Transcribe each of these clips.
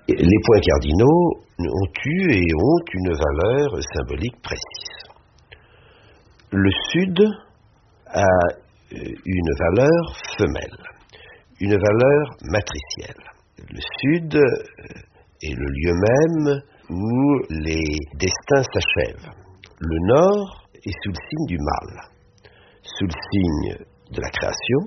Les points cardinaux ont eu et ont une valeur symbolique précise. Le Sud a une valeur femelle, une valeur matricielle. Le Sud est le lieu même où les destins s'achèvent. Le Nord est sous le signe du mâle, sous le signe de la création,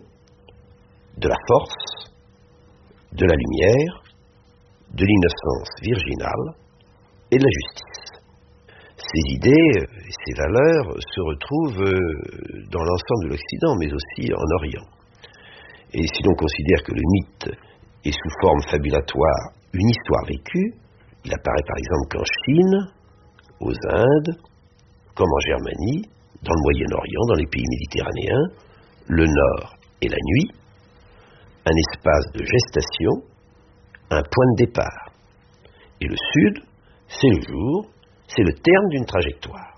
de la force, de la lumière, de l'innocence virginale et de la justice. Ces idées et ces valeurs se retrouvent dans l'ensemble de l'Occident, mais aussi en Orient. Et si l'on considère que le mythe est sous forme fabulatoire une histoire vécue, il apparaît par exemple qu'en Chine, aux Indes, comme en Germanie, dans le Moyen-Orient, dans les pays méditerranéens, le Nord est la nuit, un espace de gestation, un point de départ. Et le Sud, c'est le jour, c'est le terme d'une trajectoire.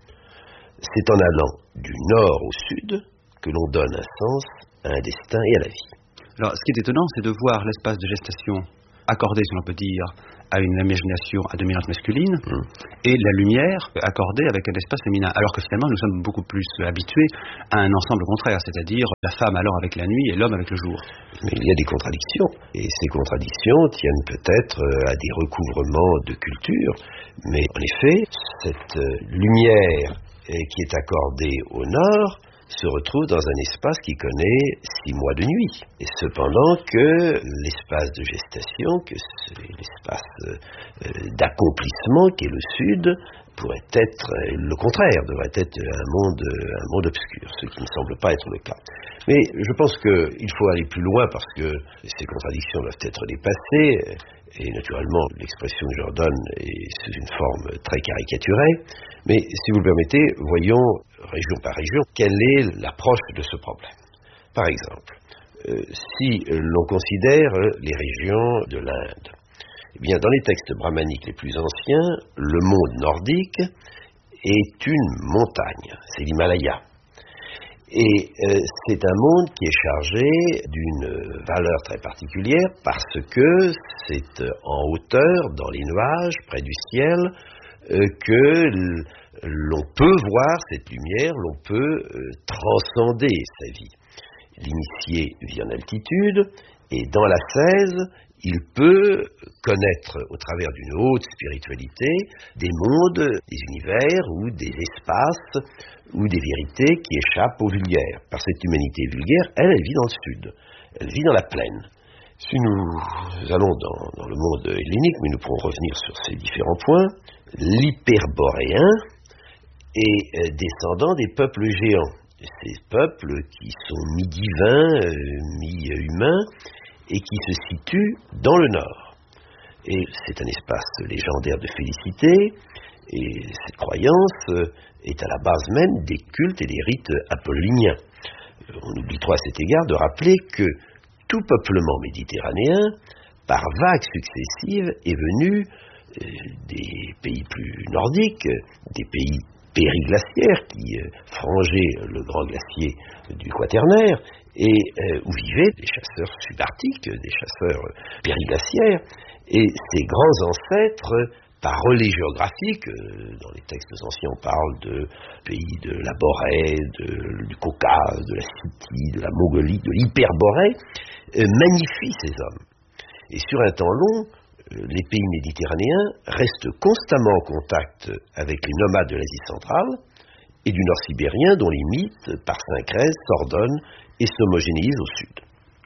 C'est en allant du Nord au Sud que l'on donne un sens à un destin et à la vie. Alors, ce qui est étonnant, c'est de voir l'espace de gestation accordé, si l'on peut dire, à une imagination à dominante masculine, et la lumière accordée avec un espace féminin, alors que finalement nous sommes beaucoup plus habitués à un ensemble contraire, c'est-à-dire la femme alors avec la nuit et l'homme avec le jour. Mais il y a des contradictions, et ces contradictions tiennent peut-être à des recouvrements de culture, mais en effet, cette lumière qui est accordée au nord se retrouve dans un espace qui connaît 6 mois de nuit. Et cependant que l'espace de gestation, que c'est l'espace d'accomplissement qui est le sud, pourrait être le contraire, devrait être un monde obscur, ce qui ne semble pas être le cas. Mais je pense qu'il faut aller plus loin parce que ces contradictions doivent être dépassées, et naturellement l'expression que je leur donne est sous une forme très caricaturée, mais si vous le permettez, voyons région par région quelle est l'approche de ce problème. Par exemple, si l'on considère les régions de l'Inde, eh bien, dans les textes brahmaniques les plus anciens, le monde nordique est une montagne, c'est l'Himalaya. Et c'est un monde qui est chargé d'une valeur très particulière parce que c'est en hauteur, dans les nuages, près du ciel, que l'on peut voir cette lumière, l'on peut transcender sa vie. L'initié vit en altitude et dans l'ascèse, il peut connaître au travers d'une haute spiritualité des mondes, des univers ou des espaces ou des vérités qui échappent au vulgaire. Par cette humanité vulgaire, elle vit dans le sud, elle vit dans la plaine. Si nous allons dans le monde hellénique, mais nous pourrons revenir sur ces différents points, l'hyperboréen est descendant des peuples géants. Ces peuples qui sont mi-divins, mi-humains, et qui se situent dans le nord. Et c'est un espace légendaire de félicité, et cette croyance est à la base même des cultes et des rites apolloniens. On oublie trop à cet égard de rappeler que tout peuplement méditerranéen, par vagues successives, est venu des pays plus nordiques, des pays périglaciaires qui frangeaient le grand glacier du Quaternaire, et où vivaient des chasseurs subarctiques, des chasseurs périglaciaires, et ces grands ancêtres, par relais géographique, dans les textes anciens on parle de pays de la Borée, du Caucase, de la Scythie, de la Mongolie, de l'Hyperborée, magnifient ces hommes. Et sur un temps long, les pays méditerranéens restent constamment en contact avec les nomades de l'Asie centrale et du nord sibérien dont les mythes, par syncrèse, s'ordonnent et s'homogénéisent au sud.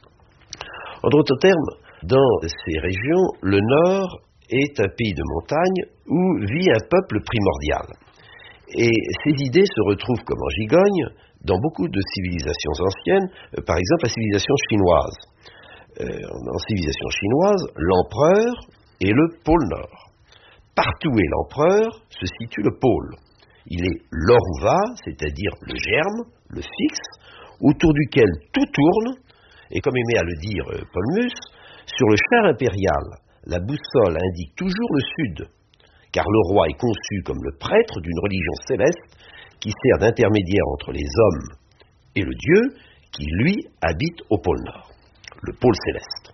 En d'autres termes, dans ces régions, le nord est un pays de montagne où vit un peuple primordial. Et ces idées se retrouvent comme en gigogne dans beaucoup de civilisations anciennes, par exemple la civilisation chinoise. En civilisation chinoise, l'empereur est le pôle Nord. Partout où est l'empereur se situe le pôle. Il est l'Oruva, c'est-à-dire le germe, le fixe, autour duquel tout tourne, et comme aimait à le dire Polmus, sur le char impérial, la boussole indique toujours le sud, car le roi est conçu comme le prêtre d'une religion céleste qui sert d'intermédiaire entre les hommes et le Dieu qui, lui, habite au pôle Nord, le pôle céleste.